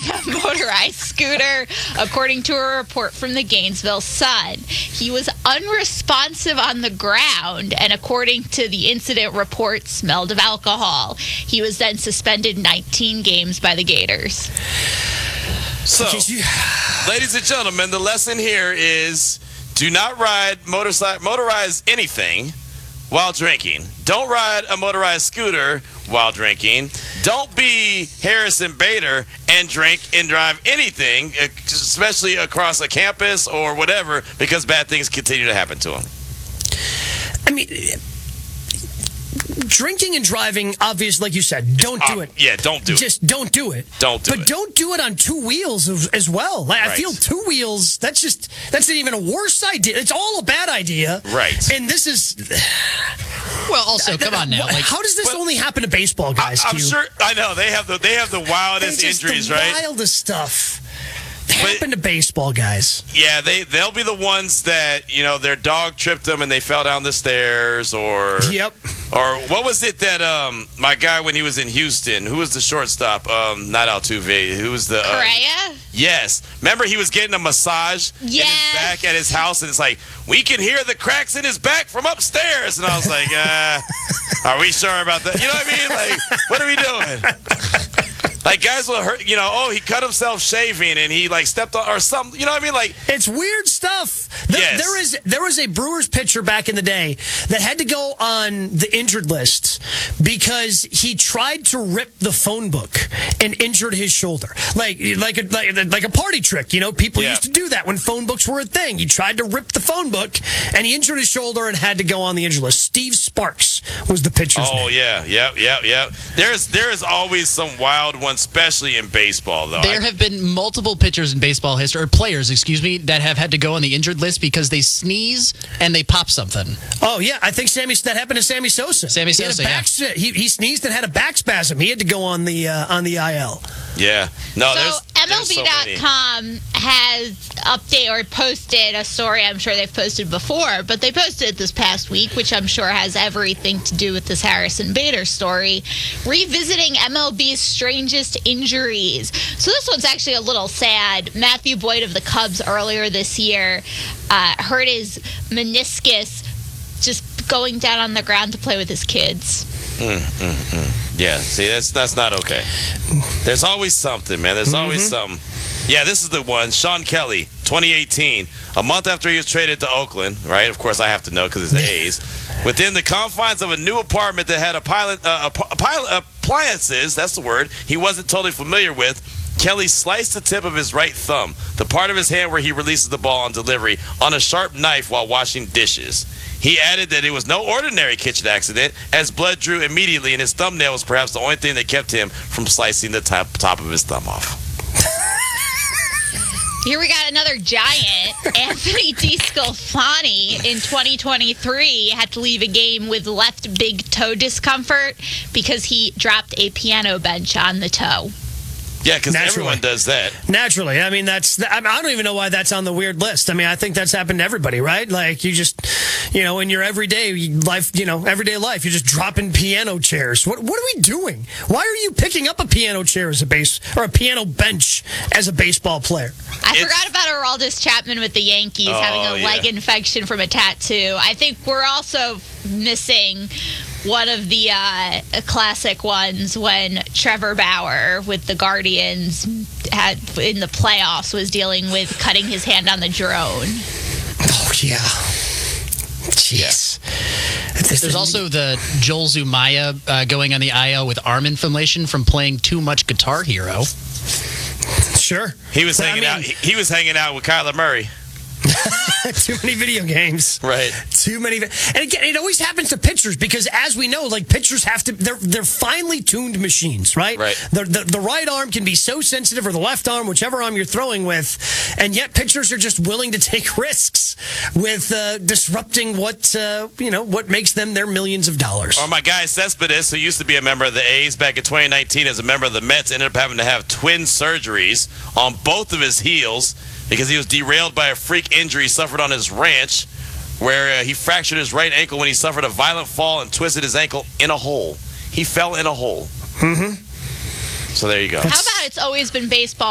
a motorized scooter, according to a report from the Gainesville Sun. He was unresponsive on the ground, and according to the incident report, smelled of alcohol. He was then suspended 19 games by the Gators. So, ladies and gentlemen, the lesson here is do not ride motorized anything while drinking. Don't ride a motorized scooter while drinking. Don't be Harrison Bader and drink and drive anything, especially across a campus or whatever, because bad things continue to happen to him. I mean, drinking and driving, obviously, like you said, don't do it. Yeah, don't do it. Just don't do it. But don't do it on two wheels as well. Like, I feel two wheels, that's not even a worse idea. It's all a bad idea. Right. And this is... Well, also, come on now. How does this only happen to baseball guys? I'm sure. I know they have the wildest injuries, right? Wildest stuff. Happen to baseball guys. Yeah, they'll be the ones that their dog tripped them and they fell down the stairs, or or what was it that my guy when he was in Houston, who was the shortstop? Not Altuve, who was the Correa? Yes, remember he was getting a massage in his back at his house, and it's like we can hear the cracks in his back from upstairs, and I was like, are we sure about that? You know what I mean? Like, what are we doing? Like, guys will hurt, he cut himself shaving and he, stepped on or something. You know what I mean? Like, it's weird stuff. Yes. There was a Brewers pitcher back in the day that had to go on the injured list because he tried to rip the phone book and injured his shoulder. Like a party trick. People used to do that when phone books were a thing. He tried to rip the phone book and he injured his shoulder and had to go on the injured list. Steve Sparks was the pitcher's name. Oh, yeah. Yep. There is always some wild one, especially in baseball, though. There have been multiple pitchers in baseball history, or players, that have had to go on the injured list because they sneeze and they pop something. Oh, yeah. I think that happened to Sammy Sosa. He sneezed and had a back spasm. He had to go on the IL. Yeah. No, so MLB.com has posted a story. I'm sure they've posted before, but they posted it this past week, which I'm sure has everything to do with this Harrison Bader story, revisiting MLB's strangest injuries. So this one's actually a little sad. Matthew Boyd of the Cubs earlier this year hurt his meniscus just going down on the ground to play with his kids. Yeah, see, that's not okay. There's always something, man. There's always something. Yeah, this is the one. Sean Kelly, 2018, a month after he was traded to Oakland, right? Of course, I have to know because it's the A's. Within the confines of a new apartment that had appliances, that's the word, he wasn't totally familiar with, Kelly sliced the tip of his right thumb, the part of his hand where he releases the ball on delivery, on a sharp knife while washing dishes. He added that it was no ordinary kitchen accident, as blood drew immediately, and his thumbnail was perhaps the only thing that kept him from slicing the top of his thumb off. Here we got another giant. Anthony DeSclafani in 2023 had to leave a game with left big toe discomfort because he dropped a piano bench on the toe. Yeah, because everyone does that. Naturally. I mean, I don't even know why that's on the weird list. I mean, I think that's happened to everybody, right? Like, you just, in your everyday life, you're just dropping piano chairs. What are we doing? Why are you picking up a piano chair as a piano bench as a baseball player? I forgot about Aroldis Chapman with the Yankees having a leg infection from a tattoo. I think we're also missing one of the classic ones when Trevor Bauer with the Guardians had in the playoffs was dealing with cutting his hand on the drone. Oh, yeah. Jeez. There's also the Joel Zumaya going on the IL with arm inflammation from playing too much Guitar Hero. Sure. He was hanging out. He was hanging out with Kyler Murray. Too many video games. Right. Too many. And again, it always happens to pitchers because, as we know, pitchers have to. They're finely tuned machines, right? Right. The right arm can be so sensitive, or the left arm, whichever arm you're throwing with, and yet pitchers are just willing to take risks with disrupting what makes them their millions of dollars. Or my guy Cespedes, who used to be a member of the A's back in 2019 as a member of the Mets, ended up having to have twin surgeries on both of his heels, because he was derailed by a freak injury suffered on his ranch, where he fractured his right ankle when he suffered a violent fall and twisted his ankle in a hole. He fell in a hole. Mm-hmm. So there you go. How about it's always been baseball